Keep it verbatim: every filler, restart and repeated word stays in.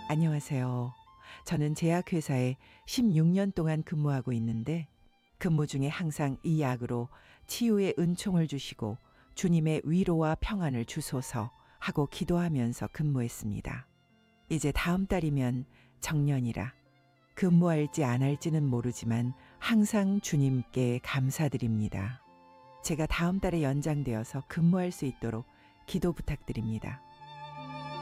안녕하세요. 저는 제약회사에 십육 년 동안 근무하고 있는데 근무 중에 항상 이 약으로 치유의 은총을 주시고 주님의 위로와 평안을 주소서 하고 기도하면서 근무했습니다. 이제 다음 달이면 정년이라 근무할지 안 할지는 모르지만 항상 주님께 감사드립니다. 제가 다음 달에 연장되어서 근무할 수 있도록 기도 부탁드립니다.